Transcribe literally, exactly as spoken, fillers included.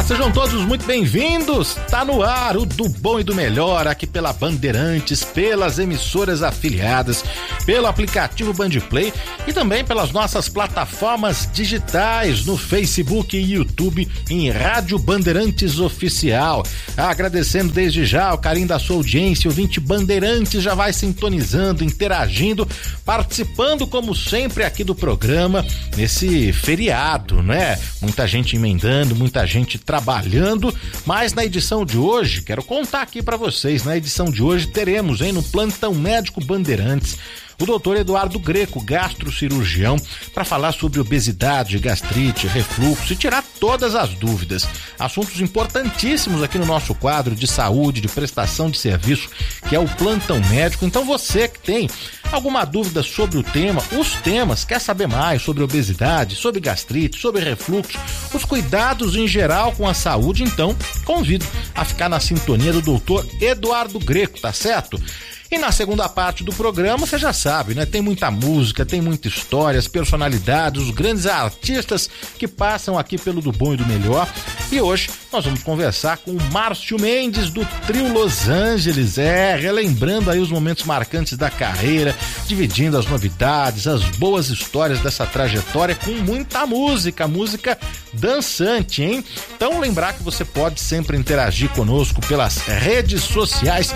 sejam todos muito bem-vindos. Tá no ar o Do Bom e do Melhor aqui pela Bandeirantes, pelas emissoras afiliadas, pelo aplicativo Bandplay e também pelas nossas plataformas digitais no Facebook e YouTube em Rádio Bandeirantes Oficial. Agradecendo desde já o carinho da sua audiência, o ouvinte Bandeirantes já vai sintonizando, interagindo, participando como sempre aqui do programa nesse feriado, né? Muita gente emendando, muita gente trabalhando, mas na edição de hoje, quero contar aqui para vocês, na edição de hoje teremos, hein, no Plantão Médico Bandeirantes, o doutor Eduardo Greco, gastrocirurgião, para falar sobre obesidade, gastrite, refluxo e tirar todas as dúvidas. Assuntos importantíssimos aqui no nosso quadro de saúde, de prestação de serviço, que é o Plantão Médico. Então você que tem alguma dúvida sobre o tema, os temas, quer saber mais sobre obesidade, sobre gastrite, sobre refluxo, os cuidados em geral com a saúde, então convido a ficar na sintonia do doutor Eduardo Greco, tá certo? E na segunda parte do programa, você já sabe, né? Tem muita música, tem muita história, as personalidades, os grandes artistas que passam aqui pelo Do Bom e do Melhor. E hoje nós vamos conversar com o Márcio Mendes do Trio Los Angeles, é, relembrando aí os momentos marcantes da carreira, dividindo as novidades, as boas histórias dessa trajetória com muita música, música dançante, hein? Então lembrar que você pode sempre interagir conosco pelas redes sociais,